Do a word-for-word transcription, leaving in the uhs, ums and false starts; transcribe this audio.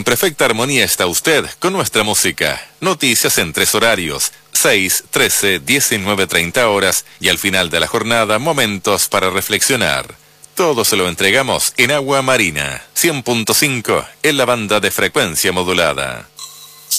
perfecta armonía está usted con nuestra música. Noticias en tres horarios, seis, trece, diecinueve, treinta horas y al final de la jornada momentos para reflexionar. Todo se lo entregamos en Agua Marina, cien punto cinco en la banda de frecuencia modulada.